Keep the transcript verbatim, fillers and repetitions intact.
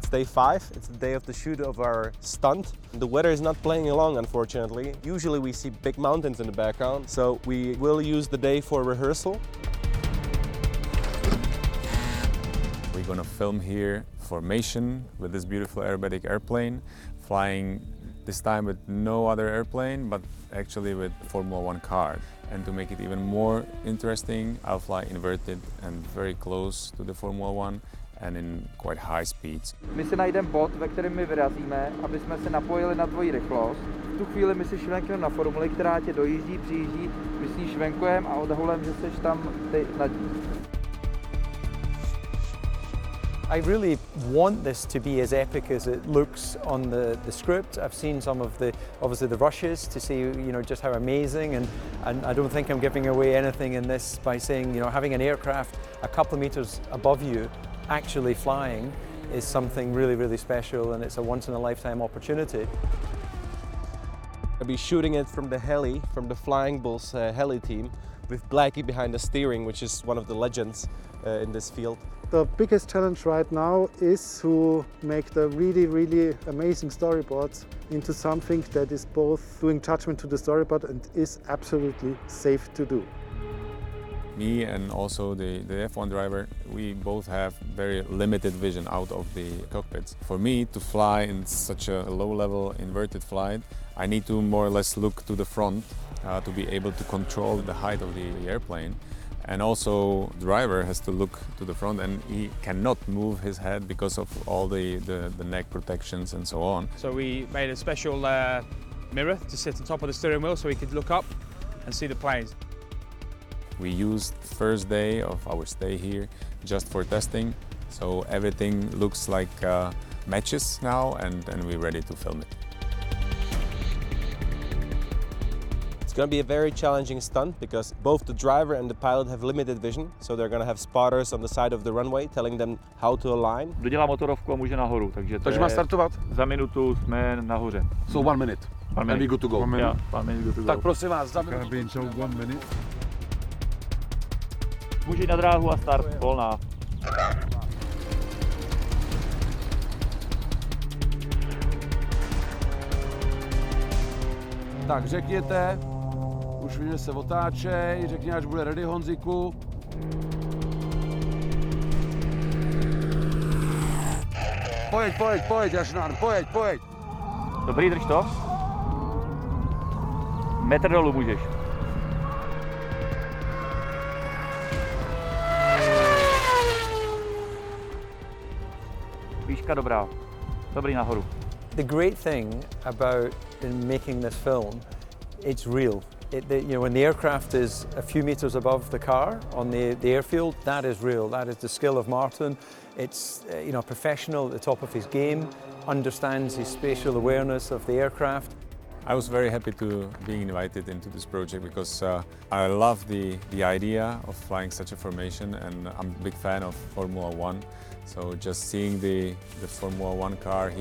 It's day five, it's the day of the shoot of our stunt. The weather is not playing along, unfortunately. Usually we see big mountains in the background, so we will use the day for rehearsal. We're going to film here formation with this beautiful aerobatic airplane, flying this time with no other airplane, but actually with Formula One car. And to make it even more interesting, I'll fly inverted and very close to the Formula One and in quite high speeds. My si najdeme bod, ve kterém my vyrazíme, aby jsme se napojili na tvoji rychlost. V tu chvíli my si švenkneme na formuli, která tě dojíždí, přijíždí, my s ní švenkujeme a odhalujeme, že seš tam ty nad ní. I really want this to be as epic as it looks on the, the script. I've seen some of the, obviously the rushes to see, you know, just how amazing, and, and I don't think I'm giving away anything in this by saying, you know, having an aircraft a couple of meters above you actually flying is something really, really special, and it's a once-in-a-lifetime opportunity. I'll be shooting it from the heli, from the Flying Bulls uh, heli team, with Blackie behind the steering, which is one of the legends uh, in this field. The biggest challenge right now is to make the really, really amazing storyboards into something that is both doing judgment to the storyboard and is absolutely safe to do. Me and also the, the F one driver, we both have very limited vision out of the cockpits. For me to fly in such a low-level inverted flight, I need to more or less look to the front uh, to be able to control the height of the, the airplane. And also the driver has to look to the front, and he cannot move his head because of all the, the, the neck protections and so on. So we made a special uh, mirror to sit on top of the steering wheel so we could look up and see the planes. We used the first day of our stay here just for testing, so everything looks like uh, matches now, and, and we're ready to film it. It's going to be a very challenging stunt because both the driver and the pilot have limited vision, so they're going to have spotters on the side of the runway telling them how to align. Dodělá motorovku a může nahoru, takže to Takže má startovat? Za minutu jsme nahoře. So one minute. One minute. And we good to go. One minute. Yeah, one minute good to go. Tak prosím vás, za minutu. one minute. Může jít na dráhu a start, volná. Tak řekněte, už vím, že se otáčej, řekni, až bude ready, Honziku. Pojď, pojď, pojď, Jašnár, pojď, pojď. Dobrý, drž to. Metr dolů můžeš. Výška dobrá. Dobrý nahoru. The great thing about in making this film, it's real. It, the, you know, when the aircraft is a few meters above the car on the, the airfield, that is real. That is the skill of Martin. It's uh, you know, a professional at the top of his game, understands his spatial awareness of the aircraft. I was very happy to be invited into this project because uh, I love the, the idea of flying such a formation, and I'm a big fan of Formula One. So just seeing the, the Formula One car here